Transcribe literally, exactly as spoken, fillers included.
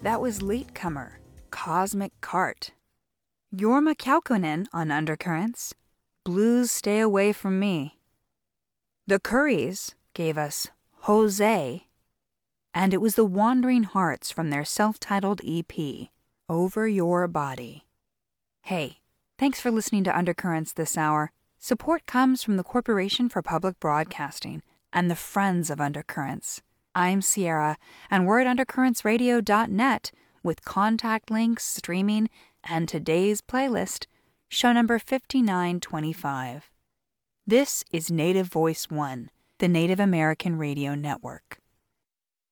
That was Latecomer, Cosmic Cart. Jorma Kaukonen on Undercurrents, Blues Stay Away From Me. The Curries gave us Jose, and it was the Wandering Hearts from their self-titled E P, Over Your Body. Hey, thanks for listening to Undercurrents this hour. Support comes from the Corporation for Public Broadcasting and the Friends of Undercurrents. I'm Sierra, and we're at undercurrents radio dot net with contact links, streaming, and today's playlist, show number fifty-nine twenty-five. This is Native Voice One, the Native American Radio Network.